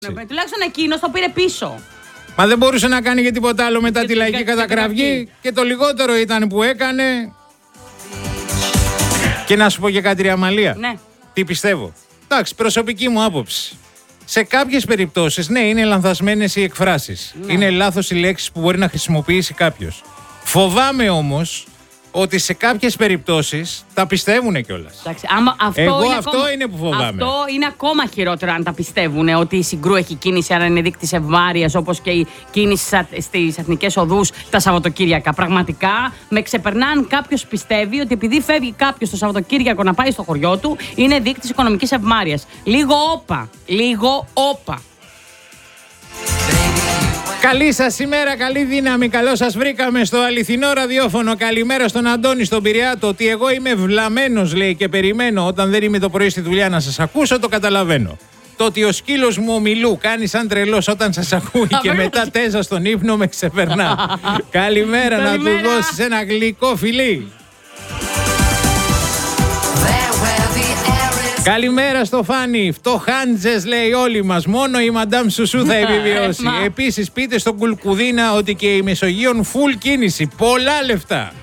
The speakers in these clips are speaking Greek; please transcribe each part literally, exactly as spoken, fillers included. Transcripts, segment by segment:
Ναι, τουλάχιστον εκείνος το πήρε πίσω. Μα δεν μπορούσε να κάνει και τίποτα άλλο μετά και τη λαϊκή κατακραυγή και το λιγότερο ήταν που έκανε. Και να σου πω και κάτι, ρε Αμαλία. Ναι. Τι πιστεύω. Εντάξει, προσωπική μου άποψη. Σε κάποιες περιπτώσεις, ναι, είναι λανθασμένες οι εκφράσεις. Ναι. Είναι λάθος οι λέξεις που μπορεί να χρησιμοποιήσει κάποιος. Φοβάμαι όμως ότι σε κάποιες περιπτώσεις τα πιστεύουν κιόλας. Εντάξει, άμα αυτό Εγώ είναι αυτό ακόμα, είναι που φοβάμαι. Αυτό είναι ακόμα χειρότερο αν τα πιστεύουν ότι η Συγκρού έχει κίνηση, άρα είναι δείκτης ευμάρειας, όπως και η κίνηση στις εθνικές οδούς τα Σαββατοκύριακα. Πραγματικά με ξεπερνάν. Κάποιος πιστεύει ότι επειδή φεύγει κάποιος το Σαββατοκύριακο να πάει στο χωριό του, είναι δείκτης οικονομικής ευμάρειας. Λίγο όπα. Λίγο όπα. Καλή σας ημέρα, καλή δύναμη, καλώς σας βρήκαμε στο αληθινό ραδιόφωνο. Καλημέρα στον Αντώνη στον Πειραιά. Το ότι εγώ είμαι βλαμμένος, λέει, και περιμένω όταν δεν είμαι το πρωί στη δουλειά να σας ακούσω, το καταλαβαίνω. Το ότι ο σκύλος μου ο Μιλού κάνει σαν τρελός όταν σας ακούει και μετά τέζα στον ύπνο με ξεπερνά. Καλημέρα, να του δώσεις ένα γλυκό φιλί. Καλημέρα στο Φάνη. Φτωχάντζες, λέει, όλοι μας. Μόνο η Μαντάμ Σουσού θα επιβιώσει. Επίσης, πείτε στον Κουλκουδίνα ότι και η Μεσογείων φουλ κίνηση. Πολλά λεφτά.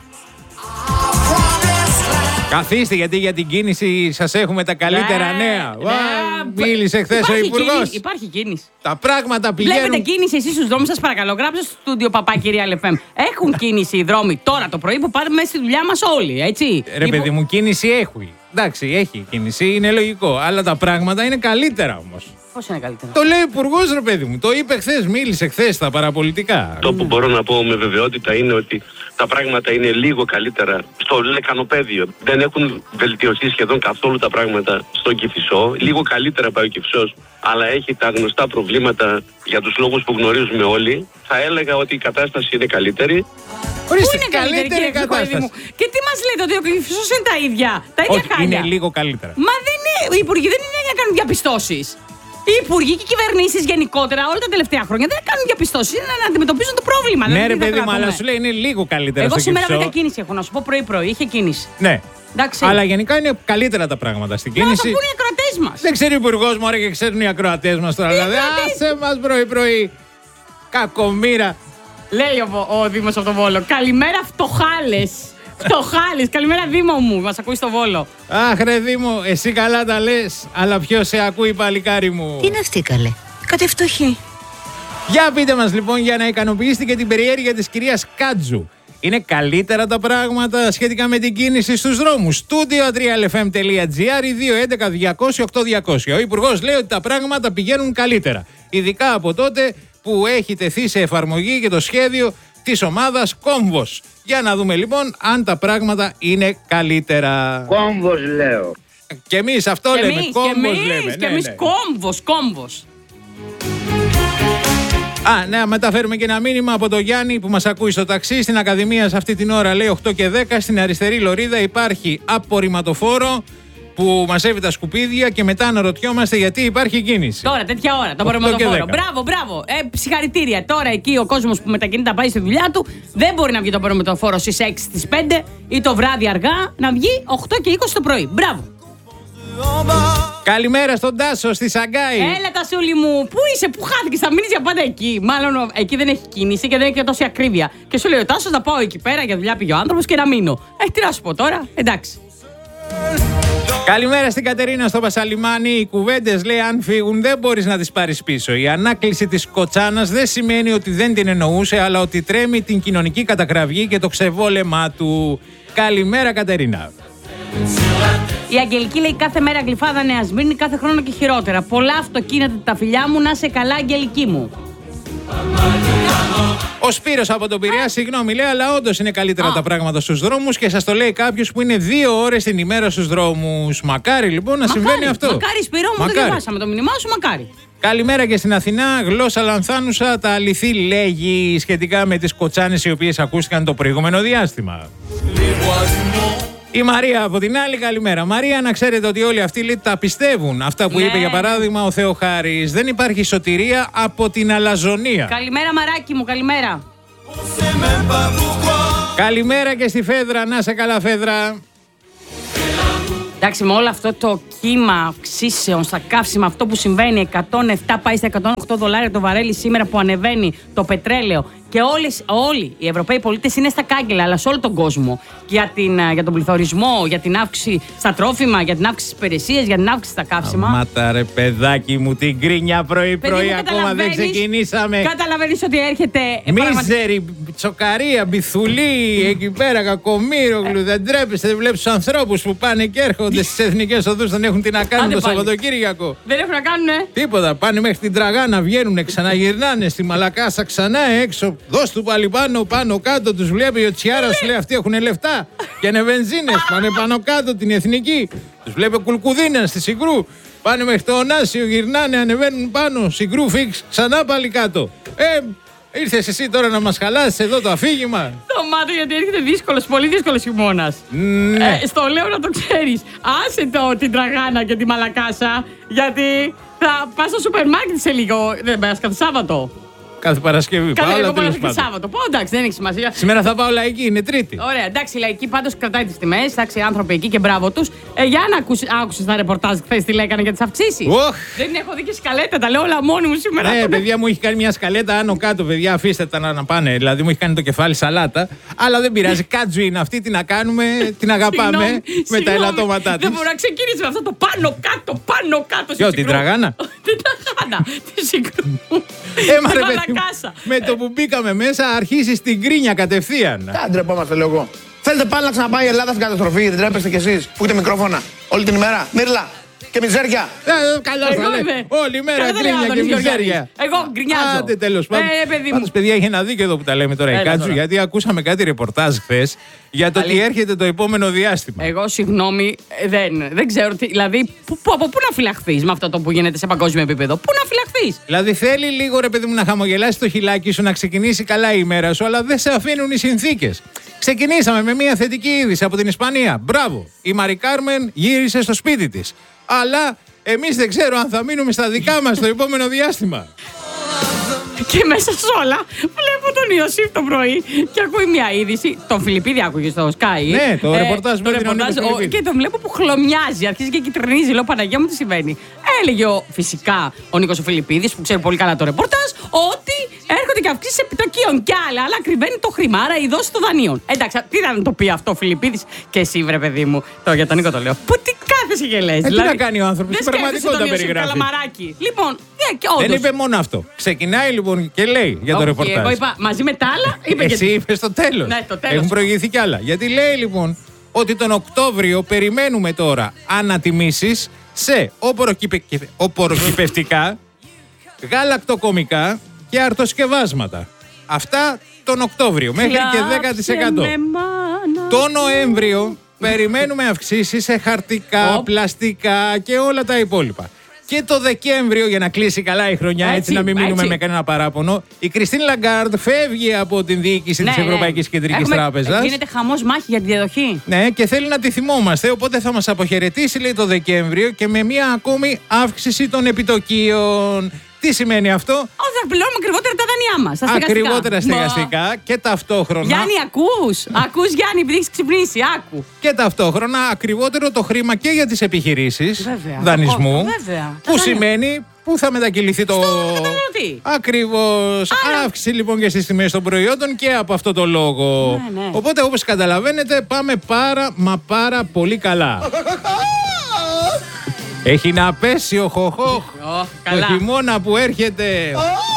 Καθίστε, γιατί για την κίνηση σας έχουμε τα καλύτερα ναι, νέα. Ναι, μίλησε χθες ο Υπουργός. Υπάρχει κίνηση. Τα πράγματα πηγαίνουν. Βλέπετε κίνηση εσείς στους δρόμους, σας παρακαλώ. Γράψτε στο στούντιο παπάκι Real εφ εμ. Έχουν κίνηση οι δρόμοι τώρα το πρωί που πάμε μέσα στη δουλειά μας όλοι, έτσι. Ρε Υπο... παιδί μου, κίνηση έχει. Εντάξει, έχει κίνηση, είναι λογικό. Αλλά τα πράγματα είναι καλύτερα όμως. Πώς είναι καλύτερα? Το λέει ο Υπουργός, ρε παιδί μου. Το είπε χθες, μίλησε χθες στα παραπολιτικά. Το που μπορώ να πω με βεβαιότητα είναι ότι τα πράγματα είναι λίγο καλύτερα στο λεκανοπέδιο. Δεν έχουν βελτιωθεί σχεδόν καθόλου τα πράγματα στον Κηφισό. Λίγο καλύτερα πάει ο Κηφισός, αλλά έχει τα γνωστά προβλήματα για τους λόγους που γνωρίζουμε όλοι. Θα έλεγα ότι η κατάσταση είναι καλύτερη. Ορίστε, Πού είναι καλύτερη, καλύτερη κύριε κατάσταση. Και τι μας λέτε, ότι ο Κηφισός είναι τα ίδια, τα ίδια Όχι, χάλια? είναι λίγο καλύτερα. Μα δεν είναι, οι υπουργοί δεν είναι για να κάνουν διαπιστώσεις. Οι υπουργοί και οι κυβερνήσεις γενικότερα όλα τα τελευταία χρόνια δεν κάνουν διαπιστώσεις, είναι να αντιμετωπίζουν το πρόβλημα. Ναι, ρε παιδί μου, αλλά σου λέει είναι λίγο καλύτερα. Εγώ στο σήμερα Κηφισό. βρήκα κίνηση, έχω να σου πω πρωί-πρωί, είχε κίνηση. Ναι. Εντάξει. Αλλά γενικά είναι καλύτερα τα πράγματα στην Να κίνηση. το πούνε οι ακροατές μας. Δεν ξέρει ο Υπουργός μου, ωραία, και ξέρουν οι ακροατές μας τώρα. Δηλαδή, άσε μας πρωί-πρωί. Κακομοίρα. Λέει ο, ο Δήμος από το Βόλο. Καλημέρα, φτωχάλες. Φτωχάλες. Καλημέρα, Δήμο μου. Μας ακούει στο Βόλο. Αχ, ρε Δήμο, εσύ καλά τα λες, αλλά ποιος σε ακούει, παλικάρι μου? Τι είναι αυτή, καλέ? Κάτι φτωχή. Για πείτε μας λοιπόν, για να ικανοποιήσετε και την περιέργεια της κυρίας Κάτζου. Είναι καλύτερα τα πράγματα σχετικά με την κίνηση στους δρόμους? studio τρία ελ εφ εμ τελεία τζι άρ δύο έντεκα διακόσια οκτώ διακόσια. Ο Υπουργός λέει ότι τα πράγματα πηγαίνουν καλύτερα. Ειδικά από τότε που έχει τεθεί σε εφαρμογή και το σχέδιο της ομάδας Κόμβος. Για να δούμε λοιπόν αν τα πράγματα είναι καλύτερα. Κόμβος λέω. Και εμείς αυτό Και λέμε. εμείς, Κόμβος και εμείς, λέμε. Και ναι, εμείς ναι. κόμβος, κόμβος. Α, ναι, μεταφέρουμε και ένα μήνυμα από τον Γιάννη που μας ακούει στο ταξί. Στην Ακαδημία σε αυτή την ώρα λέει οκτώ και δέκα. Στην αριστερή λωρίδα υπάρχει απορριμματοφόρο που μαζεύει τα σκουπίδια και μετά αναρωτιόμαστε γιατί υπάρχει κίνηση. Τώρα, τέτοια ώρα, το οκτώ και απορριμματοφόρο. δέκα. Μπράβο, μπράβο. Ε, συγχαρητήρια. Τώρα εκεί ο κόσμος που μετακινείται να πάει στη δουλειά του δεν μπορεί να βγει το απορριμματοφόρο στις έξι, στις πέντε ή το βράδυ αργά, να βγει οκτώ και είκοσι το πρωί. Μπράβο. Καλημέρα στον Τάσο στη Σαγκάη. Έλα, Τασούλη μου, πού είσαι, πού χάθηκες, θα μείνεις για πάντα εκεί? Μάλλον εκεί δεν έχει κίνηση και δεν έχει και τόση ακρίβεια. Και σου λέει ο Τάσος να πάω εκεί πέρα για δουλειά, πήγε ο άνθρωπος και να μείνω. Ε, τι να σου πω τώρα, εντάξει. Καλημέρα στην Κατερίνα στο Πασαλιμάνι. Οι κουβέντες, λέει, αν φύγουν δεν μπορείς να τις πάρεις πίσω. Η ανάκληση της κοτσάνας δεν σημαίνει ότι δεν την εννοούσε, αλλά ότι τρέμει την κοινωνική κατακραυγή και το ξεβόλεμά του. Καλημέρα, Κατερίνα. Η Αγγελική λέει κάθε μέρα γλυφάδα Νέα Σμύρνη, κάθε χρόνο και χειρότερα. Πολλά αυτοκίνητα τα φιλιά μου, να σε καλά, Αγγελική μου. Ο Σπύρος από τον Πειραιά, συγγνώμη, λέει, αλλά όντως είναι καλύτερα Α. τα πράγματα στους δρόμους και σας το λέει κάποιος που είναι δύο ώρες την ημέρα στους δρόμους. Μακάρι λοιπόν να Μακάρι, συμβαίνει αυτό. Μακάρι, Σπύρο μου, το διαβάσαμε το μήνυμά σου, μακάρι. Καλημέρα και στην Αθηνά. Γλώσσα λανθάνουσα, τα αληθή λέγει σχετικά με τις κοτσάνες οι οποίες ακούστηκαν το προηγούμενο διάστημα. Η Μαρία από την άλλη, καλημέρα. Μαρία, να ξέρετε ότι όλοι αυτοί λέει, τα πιστεύουν. Αυτά που Ναι. είπε για παράδειγμα ο Θεοχάρης. Δεν υπάρχει σωτηρία από την αλαζονία. Καλημέρα, Μαράκι μου, καλημέρα. Καλημέρα και στη Φέδρα. Να σε καλά, Φέδρα. Εντάξει, με όλο αυτό το κύμα αυξήσεων στα καύσιμα, αυτό που συμβαίνει, εκατόν επτά πάει στα εκατόν οκτώ δολάρια το βαρέλι σήμερα που ανεβαίνει το πετρέλαιο. Και όλες, όλοι οι Ευρωπαίοι πολίτες είναι στα κάγκελα, αλλά σε όλο τον κόσμο. Για, την, για τον πληθωρισμό, για την αύξηση στα τρόφιμα, για την αύξηση στις υπηρεσίες, για την αύξηση στα καύσιμα. Αμάτα ρε παιδάκι μου, την κρίνια πρωί-πρωί, ακόμα δεν ξεκινήσαμε. Καταλαβαίνεις ότι έρχεται. Μίζερη, τσοκαρία, μπιθουλή, εκεί πέρα, κακομοίρογλου. Δεν τρέπεστε, δεν βλέπεις τους ανθρώπους που πάνε και έρχονται στις εθνικές οδούς, δεν έχουν τι να κάνουν το Σαββατοκύριακο. Δεν έχουν να κάνουνε. Τίποτα, πάνε μέχρι την Τραγάνα, βγαίνουν, ξαναγυρνάνε στη Μαλακάσα ξανά έξω. Δώσ' του πάλι πάνω, πάνω κάτω, τους βλέπει ο Τσιάρας, σου λέει αυτοί έχουν λεφτά και είναι βενζίνες, πάνε πάνω κάτω την εθνική. Τους βλέπει ο Κουλκουδίνα στη Συγκρού, πάνε μέχρι το Ωνάσιο, γυρνάνε, ανεβαίνουν πάνω, Συγκρού φίξ, ξανά πάλι κάτω. Ε, ήρθες εσύ τώρα να μας χαλάσεις εδώ το αφήγημα. Το μάτω γιατί έρχεται δύσκολος, πολύ δύσκολος χειμώνας. Ναι. Ε, στο λέω να το ξέρεις. Άσε το την Τραγάνα και τη Μαλακάσα, γιατί θα πας στο σούπερ μάρκετ σε λίγο. Δεν πας κάθε Σάββατο. Κάθε Παρασκευή. Κάθε πάω, εγώ τέλος και πάντων. Σάββατο. Πω, εντάξει, δεν έχει σημασία. Σήμερα θα πάω λαϊκή, είναι Τρίτη. Ωραία, εντάξει, η λαϊκή πάντως κρατάει τις τιμές. Εντάξει, οι άνθρωποι εκεί και μπράβο τους. Ε, για να ακούσεις, άκουσες τα ρεπορτάζ χθες τι λέγανε για τις αυξήσεις. Οχ. Δεν έχω δει και σκαλέτα, τα λέω όλα μόνοι μου σήμερα. Ναι, παιδιά μου έχει κάνει μια σκαλέτα άνω κάτω, παιδιά. Αφήστε τα να, να πάνε. Δηλαδή μου έχει κάνει το κεφάλι σαλάτα. Αλλά δεν πειράζει. Κάτζου είναι αυτή, την να κάνουμε, την αγαπάμε Συγγνώμη, με τα συγγνώμη. ελαττώματά τη. Δεν μπορώ να ξεκινήσω με αυτό το πάνω κάτω, πάνω κάτω. Ποιο, την Τραγάνα? Την Τραγάνα. Τη Συγκρού. Ε, μα Τη ρε παιδί μου, Μαλακάσα. με το που μπήκαμε μέσα αρχίζει την κρίνια κατευθείαν. Τι ντρεπόμαστε, λέω εγώ. Θέλετε πάλι να ξαναπάει η Ελλάδα στην καταστροφή, δεν τρέπεστε κι εσείς που έχετε μικρόφωνα όλη την ημέρα. Μύρλα και μιζέρια. Ε, Καλά Εγώ θα λέει. είμαι. Όλη μέρα Καλά δεν λέω, κρίνια και Άδωνης μιζέρια. Γεωργιάδης. Εγώ γκρινιάζω. Άντε τέλος πάντων. Ε, παιδί μου. Πάντως, παιδιά, έχει ένα δίκιο εδώ που τα λέμε τώρα η Έλα Κάτζου, τώρα. γιατί ακούσαμε κάτι ρεπορτάζ χθες για το τι Αλήθεια. έρχεται το επόμενο διάστημα. Εγώ, συγγνώμη, ε, δεν, δεν ξέρω τι. Δηλαδή, που, που, από πού να φυλαχθείς με αυτό το που γίνεται σε παγκόσμιο επίπεδο. Πού να φυλαχθείς. Δηλαδή θέλει λίγο ρε παιδί μου να χαμογελάσει το χιλάκι σου, να ξεκινήσει καλά η ημέρα σου, αλλά δεν σε αφήνουν οι συνθήκες. Ξεκινήσαμε με μια θετική είδηση από την Ισπανία. Μπράβο! Η Μαρι Κάρμεν γύρισε στο σπίτι της. Αλλά εμείς δεν ξέρω αν θα μείνουμε στα δικά μας το επόμενο διάστημα. Και μέσα σε όλα βλέπω τον Ιωσήφ το πρωί και ακούει μια είδηση. Τον Φιλιππίδη άκουγε στο Sky. Ναι, το ρεπορτάζ με το την Νίκο ρεπορτάζ, ο- Φιλιππίδη. Και τον βλέπω που χλωμιάζει, αρχίζει και κυτρινίζει. Λέω Παναγία μου τι συμβαίνει. Έλεγε ο, φυσικά ο Νίκος ο Φιλιππίδης που ξέρει πολύ καλά το ρεπορτάζ ότι έρχονται και αυξήσεις επιτοκίων κι άλλα. Αλλά κρυβαίνει το χρήμα, άρα η δόση των δανείων. Εντάξει, τι να το πει αυτό ο Φιλιππίδης και εσύ, βρε παιδί μου. Το για τον Νίκο το λέω. Που τι κάθεσαι και λες. τι να κάνει ο άνθρωπος, δεν στην πραγματικότητα σκέφτεσαι τον Ιωσήφ περιγράφει. Καλαμαράκη. Λοιπόν, ε, και Δεν όντως. είπε μόνο αυτό. Ξεκινάει λοιπόν και λέει για το Όχι, ρεπορτάζ. Εγώ είπα μαζί με τα άλλα. Είπε Εσύ και... είπε στο τέλος. Ναι, το τέλος. Έχουν προηγηθεί κι άλλα. Γιατί λέει λοιπόν ότι τον Οκτώβριο περιμένουμε τώρα ανατιμήσεις σε οποροκυπε... οποροκυπευτικά, γαλακτοκομικά και αρτοσκευάσματα. Αυτά τον Οκτώβριο μέχρι και δέκα τοις εκατό. Κλάψε με, μάνα. Το Νοέμβριο περιμένουμε αυξήσεις σε χαρτικά, Οπ. πλαστικά και όλα τα υπόλοιπα. Και το Δεκέμβριο, για να κλείσει καλά η χρονιά, έτσι, Έτσι, να μην μείνουμε έτσι. με κανένα παράπονο, η Κριστίν Λαγκάρντ φεύγει από την διοίκηση Ναι, της Ευρωπαϊκής ναι. Κεντρικής Έχουμε- Τράπεζας. Γίνεται χαμός μάχη για τη διαδοχή. Ναι, και θέλει να τη θυμόμαστε. Οπότε θα μας αποχαιρετήσει, λέει, το Δεκέμβριο και με μία ακόμη αύξηση των επιτοκίων. Τι σημαίνει αυτό? Όχι, θα πληρώνουμε ακριβότερα τα δανειά μας. Τα στεγαστικά. Ακριβότερα στεγαστικά και ταυτόχρονα. Γιάννη, ακούς. Ακούς, Γιάννη, επειδή έχεις ξυπνήσει. Άκου. Και ταυτόχρονα ακριβότερο το χρήμα και για τις επιχειρήσεις Βέβαια. δανεισμού. Βέβαια. Που Τα σημαίνει πού θα μετακυληθεί το. καταναλωτή. Ακριβώς. Άρα- Αύξηση λοιπόν και στις τιμές των προϊόντων και από αυτό το λόγο. Ναι, ναι. Οπότε όπως καταλαβαίνετε πάμε πάρα μα πάρα πολύ καλά. Έχει να πέσει ο χοχόχ. Ω, Το καλά. χειμώνα που έρχεται.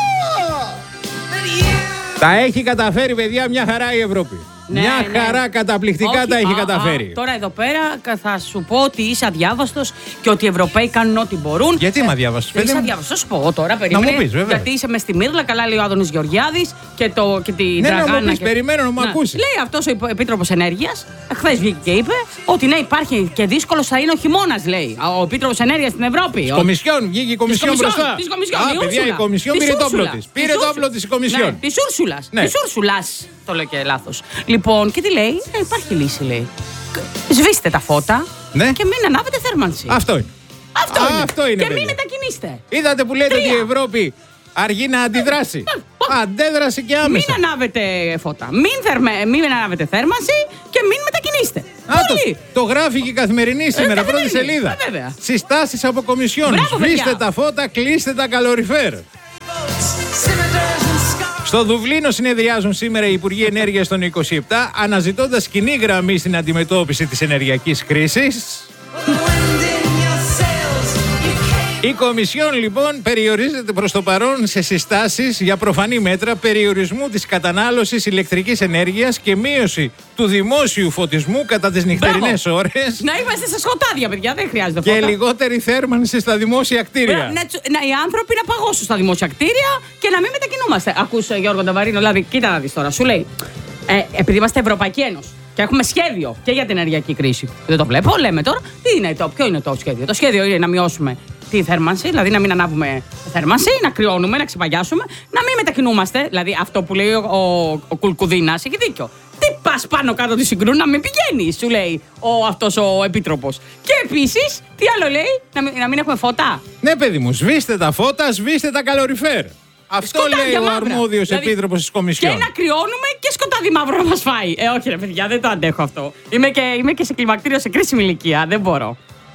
Τα έχει καταφέρει, παιδιά, μια χαρά η Ευρώπη. Ναι, μια ναι. χαρά καταπληκτικά Όχι, τα έχει α, καταφέρει. α, τώρα εδώ πέρα θα σου πω ότι είσαι αδιάβαστος και ότι οι Ευρωπαίοι κάνουν ό,τι μπορούν. Γιατί είμαι αδιάβαστος, Δεν παιδί είσαι μου? αδιάβαστος, θα σου πω εγώ τώρα. Περίμενε, μου πεις, βέβαια. Γιατί είσαι μες στη Μύρλα, καλά λέει ο Άδωνης Γεωργιάδης και, το, και την Ναι, να μου Τραγάνα. πεις, και... περιμένω να μου ακούσεις. Λέει αυτός ο Επίτροπος Ενέργειας, χθες βγήκε και είπε ότι ναι, υπάρχει και δύσκολος θα είναι ο χειμώνας, λέει. Ο Επίτροπος Ενέργειας στην Ευρώπη. Ο- Κομισιόν, βγήκε η Κομισιόν Κομισιόν, μπροστά. της Κομισιόν, Α, η παιδιά, η Ούρσουλα. Κομισιόν Της πήρε το όπλο Ούρσουλα. της. Πήρε το Ούρσουλα. όπλο της η Κομισιόν. Ναι, της Ούρσουλας. Ναι. Της Ούρσουλας. Το λέω και λάθος. Λοιπόν, και τι λέει, ε, υπάρχει λύση, λέει. Σβήστε τα φώτα Ναι. και μην ανάβετε θέρμανση. Αυτό είναι. Αυτό, Α, είναι. αυτό είναι, Και μην παιδιά. μετακινήστε. Είδατε που λέτε ότι Τρία. η Ευρώπη αργεί να αντιδράσει. Αντέδρασε και Μην άμεσα. ανάβετε φώτα. Μην, θερμε... μην ανάβετε θέρμανση και μην μετακινήστε. Πολύ. το, το γράφει και η Καθημερινή σήμερα, ε, πρώτη σελίδα. Ε, Συστάσεις από Κομισιόν. Μπράβο, Σβήστε παιδιά. τα φώτα, κλείστε τα καλοριφέρ. Στο Δουβλίνο συνεδριάζουν σήμερα οι Υπουργοί Ενέργειας των είκοσι επτά, αναζητώντας κοινή γραμμή στην αντιμετώπιση της ενεργειακής κρίσης. Η Κομισιόν λοιπόν περιορίζεται προς το παρόν σε συστάσεις για προφανή μέτρα περιορισμού της κατανάλωσης ηλεκτρικής ενέργειας και μείωση του δημόσιου φωτισμού κατά τις νυχτερινές ώρες. Να είμαστε σε σκοτάδια, παιδιά, δεν χρειάζεται Και φώτα. λιγότερη θέρμανση στα δημόσια κτίρια. Να, να, να, οι άνθρωποι να παγώσουν στα δημόσια κτίρια και να μην μετακινούμαστε. Ακούς, Γιώργο Νταβαρίνο, δηλαδή, κοίτα να δεις τώρα. Σου λέει, ε, επειδή είμαστε Ευρωπαϊκή Ένωση και έχουμε σχέδιο και για την ενεργειακή κρίση. Δεν το βλέπω, λέμε τώρα. Τι είναι το, ποιο είναι το σχέδιο? Το σχέδιο είναι να μειώσουμε τη θέρμανση, δηλαδή να μην ανάβουμε θέρμανση, να κρυώνουμε, να ξεπαγιάσουμε, να μην μετακινούμαστε. Δηλαδή αυτό που λέει ο, ο, ο Κουλκουδίνας έχει δίκιο. Τι πας πάνω κάτω τη συγκρού, να μην πηγαίνει, σου λέει ο, αυτός ο επίτροπος. Και επίσης, τι άλλο λέει, να μην, να μην έχουμε φώτα. Ναι, παιδί μου, σβήστε τα φώτα, σβήστε τα καλοριφέρ. Αυτό Σκοτάδια λέει ο μαύρα. αρμόδιος Δηλαδή, επίτροπος της Κομισιόν. Και να κρυώνουμε και σκοτάδι μαύρο να μας φάει. Ε, όχι ρε παιδιά, δεν το αντέχω αυτό. Είμαι και, είμαι και σε κλιμακτήριο σε κρίσιμη ηλικία, δεν μπορώ.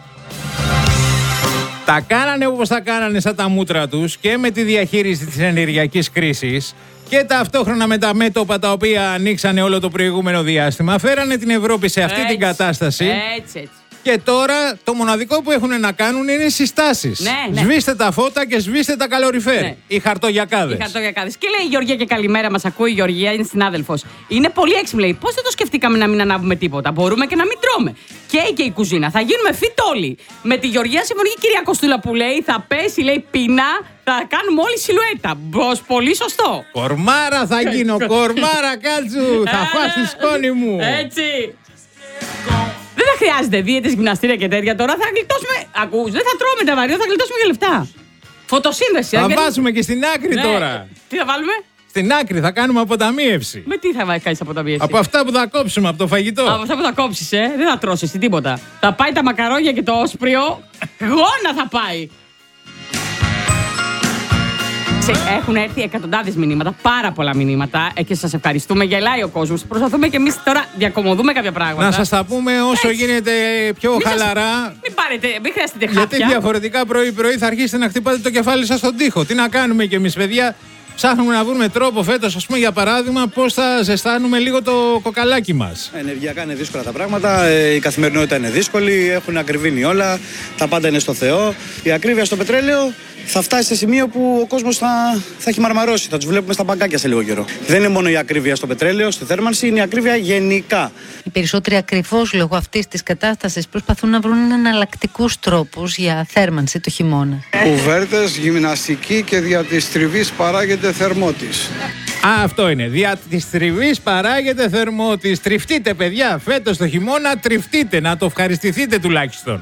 Τα κάνανε όπως τα κάνανε σαν τα μούτρα τους και με τη διαχείριση της ενεργειακής κρίσης και ταυτόχρονα με τα μέτωπα τα οποία ανοίξανε όλο το προηγούμενο διάστημα, φέρανε την Ευρώπη σε αυτή Έτσι, την κατάσταση. Έτσι, έτσι. Και τώρα το μοναδικό που έχουν να κάνουν είναι συστάσεις. Ναι, ναι. Σβήστε τα φώτα και σβήστε τα καλοριφέρ. Ναι. Οι χαρτογιακάδες. Οι χαρτογιακάδες. Και λέει η Γεωργία και καλημέρα, μας ακούει η Γεωργία, είναι συνάδελφος. Είναι πολύ έξυπνη, λέει. Πώς δεν το σκεφτήκαμε να μην ανάβουμε τίποτα? Μπορούμε και να μην τρώμε. Και και η κουζίνα. Θα γίνουμε fit όλοι. Με τη Γεωργία συμφωνεί η κυρία Κοστούλα που λέει θα πέσει, λέει, πείνα, θα κάνουμε όλη σιλουέτα. Μπος, πολύ σωστό. Κορμάρα θα γίνω, κορμάρα κάτσου. Θα φας τη σκόνη μου. Έτσι. Δεν θα χρειάζεται δίαιτες, γυμναστήρια και τέτοια τώρα. Θα γλιτώσουμε. Ακούς, δεν θα τρώμε τα βαριά, θα γλιτώσουμε και λεφτά. Φωτοσύνδεση. Θα δεν- βάζουμε και στην άκρη Ναι. τώρα. Τι θα βάλουμε? Στην άκρη θα κάνουμε αποταμίευση. Με τι θα κάνεις αποταμίευση? Από αυτά που θα κόψουμε από το φαγητό. Από αυτά που θα κόψεις, ε. Δεν θα τρώσεις τίποτα. Θα πάει τα μακαρόνια και το όσπριο. Γόνα θα πάει. Ξε- Έχουν έρθει εκατοντάδες μηνύματα, πάρα πολλά μηνύματα ε, και σας ευχαριστούμε. Γελάει ο κόσμος. Προσπαθούμε και εμείς τώρα διακομωδούμε κάποια πράγματα. Να σας τα πούμε όσο Έτσι. γίνεται πιο Μην σας- χαλαρά. Μην πάρετε, μην χρειαστείτε Γιατί χάπια. διαφορετικά πρωί-πρωί θα αρχίσετε να χτυπάτε το κεφάλι σας στον τοίχο. Τι να κάνουμε κι εμείς, παιδιά. Ψάχνουμε να βρούμε τρόπο φέτος, ας πούμε, για παράδειγμα, πώς θα ζεστάνουμε λίγο το κοκαλάκι μας. Ενεργειακά είναι δύσκολα τα πράγματα, ε, η καθημερινότητα είναι δύσκολη, έχουν ακριβήνει όλα, τα πάντα είναι στο Θεό. Η ακρίβεια στο πετρέλαιο θα φτάσει σε σημείο που ο κόσμος θα, θα έχει μαρμαρώσει, θα τους βλέπουμε στα μπαγκάκια σε λίγο καιρό. Δεν είναι μόνο η ακρίβεια στο πετρέλαιο, στη θέρμανση, είναι η ακρίβεια γενικά. Οι περισσότεροι ακριβώς λόγω αυτής της κατάστασης προσπαθούν να βρουν εναλλακτικούς τρόπους για θέρμανση το χειμώνα. Κουβέρτες, γυμναστική και δια της τριβής παράγεται θερμότης. Α, αυτό είναι. Δια της τριβής παράγεται θερμότης. Τριφτείτε, παιδιά. Φέτος το χειμώνα τριφτείτε. Να το ευχαριστηθείτε τουλάχιστον.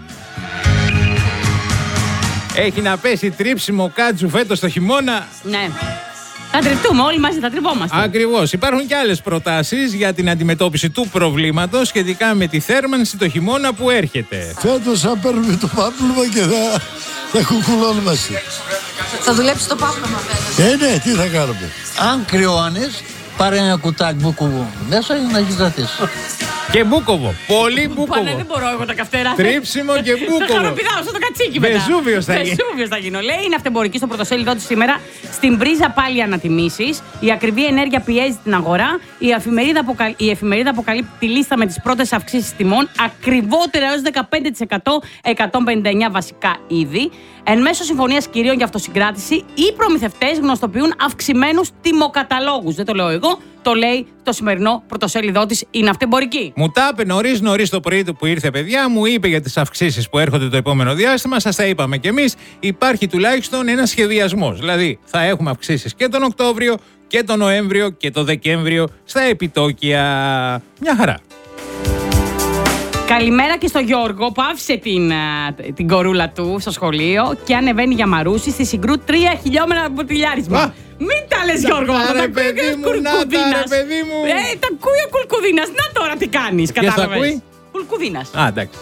Έχει να πέσει τρίψιμο κάτσου φέτος το χειμώνα. Ναι. Θα τριφτούμε, όλοι μαζί θα τριβόμαστε. Ακριβώς. Υπάρχουν και άλλες προτάσεις για την αντιμετώπιση του προβλήματος σχετικά με τη θέρμανση το χειμώνα που έρχεται. Φέτος θα παίρνουμε το πάπλωμα και θα, θα κουκουλώνουμε. Θα δουλέψει το πάπλωμα βέβαια. Ε, ναι, τι θα κάνουμε. Αν κρυώνεις, πάρε ένα κουτάκι μπουκουβού μέσα για να γυζαθείς. Και μπούκοβο. Πολύ Πάνε, μπούκοβο. δεν μπορώ εγώ τα καυτέρα. Τρίψιμο και Θα μπούκοβο. χαροπηδάω στο κατσίκι μετά. Βεζούβιος θα γίνει. Βεζούβιος θα γίνω. Λέει είναι αυτεμπορική στο πρωτοσέλιδό της σήμερα. Στην πρίζα πάλι ανατιμήσεις. Η ακριβή ενέργεια πιέζει την αγορά. Η εφημερίδα, αποκαλ... η εφημερίδα αποκαλύπτει τη λίστα με τις πρώτες αυξήσεις τιμών. Ακριβότερα έως δεκαπέντε τοις εκατό, εκατόν πενήντα εννέα βασικά είδη. Εν μέσω συμφωνίας κυρίων για αυτοσυγκράτηση, οι προμηθευτές γνωστοποιούν αυξημένους τιμοκαταλόγους. Δεν το λέω εγώ, το λέει το σημερινό πρωτοσέλιδό της. Είναι αυτεμπορική. Μου τα είπε νωρίς νωρίς το πρωί του που ήρθε, παιδιά, μου είπε για τις αυξήσεις που έρχονται το επόμενο διάστημα. Σας τα είπαμε κι εμείς. Υπάρχει τουλάχιστον ένας σχεδιασμός. Δηλαδή, θα έχουμε αυξήσεις και τον Οκτώβριο και τον Νοέμβριο και τον Δεκέμβριο στα επιτόκια. Μια χαρά. Καλημέρα και στο Γιώργο που άφησε την, α, την κορούλα του στο σχολείο και ανεβαίνει για Μαρούση στη Συγκρού τρία χιλιόμετρα από τηλιάρισμα. Α. Μην τα λες Γιώργο, τα αυτό ρε, τα ακούει παιδί ο μου, να τα, Κουλκουδίνας. ρε, παιδί μου. Ε, τα ακούει ο Κουλκουδίνας. Να τώρα τι κάνεις, Ποιος τα κατάλαβες. ακούει? Κουλκουδίνας. Α, εντάξει.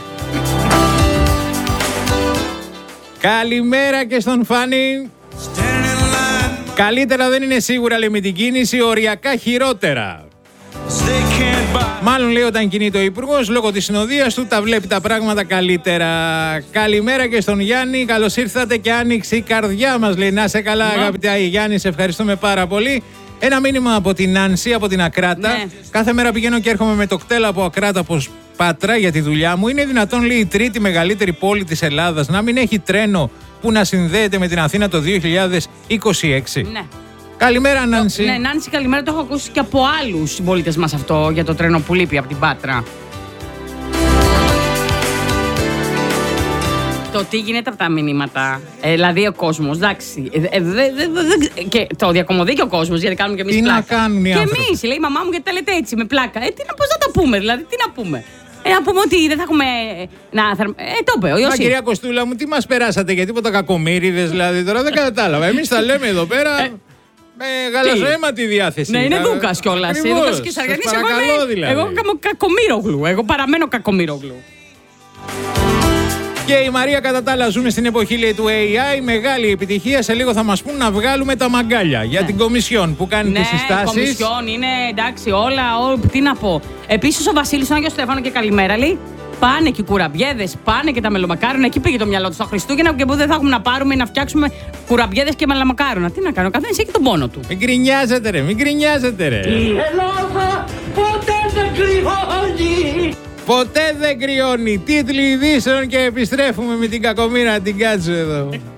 Καλημέρα και στον Φάνη. Καλύτερα δεν είναι σίγουρα, λέει, με την κίνηση, οριακά χειρότερα. Μάλλον λέει όταν κινείται ο Υπουργός, λόγω της συνοδείας του τα βλέπει τα πράγματα καλύτερα. Καλημέρα και στον Γιάννη. Καλώς ήρθατε και άνοιξε η καρδιά μας, λέει. Να σε καλά, αγαπητά η Γιάννη, σε ευχαριστούμε πάρα πολύ. Ένα μήνυμα από την Νάνση, από την Ακράτα. Ναι. Κάθε μέρα πηγαίνω και έρχομαι με το κτέλ από Ακράτα από Πάτρα για τη δουλειά μου. Είναι δυνατόν, λέει, η τρίτη μεγαλύτερη πόλη της Ελλάδας να μην έχει τρένο που να συνδέεται με την Αθήνα το δύο χιλιάδες είκοσι έξι? Ναι. Καλημέρα, Νάνση. Ναι, Νάνση, καλημέρα. Το έχω ακούσει και από άλλους συμπολίτες μας αυτό για το τρένο που λείπει από την Πάτρα. Το τι γίνεται από τα μηνύματα. Ε, δηλαδή ο κόσμος, εντάξει. Ε, ε, δε, δε, δε, δε, και το διακομωδεί και ο κόσμος, γιατί κάνουμε και εμείς τι πλάκα. Τι να κάνουν οι και άνθρωποι. εμείς, λέει η μαμά μου, γιατί τα λέτε έτσι, με πλάκα. Ε, τι να, πώς να τα πούμε, δηλαδή, τι να πούμε. Ε, να πούμε ότι δεν θα έχουμε. Να, θα... Ε, το είπε ο Ιωσήφ. Μα κυρία Κοστούλα μου, τι μας περάσατε για τίποτα κακομοίριδες, δηλαδή τώρα δεν κατάλαβα. Εμείς τα λέμε εδώ πέρα. Ε, με γαλαζοαίματη διάθεση. Ναι, είναι Δούκας κιόλας. Είναι Δούκας και Σαργανής. Εγώ, δηλαδή. εγώ κάνω κακομοίρογλου. Εγώ παραμένω κακομοίρογλου. Και η Μαρία, κατά τα άλλα, ζούμε στην εποχή, λέει, του έι άι. Μεγάλη επιτυχία. Σε λίγο θα μας πούν να βγάλουμε τα μαγκάλια για ναι. την Κομισιόν που κάνει ναι, τις συστάσεις. Ναι, Κομισιόν είναι εντάξει, όλα. Ό, τι να πω. Επίσης, ο Βασίλης, τον Άγιο Στέφανο, και καλημέρα, λέει. Πάνε και οι κουραμπιέδες, πάνε και τα μελομακάρονα. Εκεί πήγε το μυαλό του στα Χριστούγεννα και που δεν θα έχουμε να πάρουμε να φτιάξουμε κουραμπιέδες και μελομακάρονα. Τι να κάνω, ο καθένας έχει τον πόνο του. Μην γκρινιάζετε, ρε, μην γκρινιάζετε, ρε. Η Ελλάδα ποτέ δεν κρυώνει. Ποτέ δεν κρυώνει. Τίτλοι ειδήσεων και επιστρέφουμε με την κακομοίρα την Κάτσου εδώ.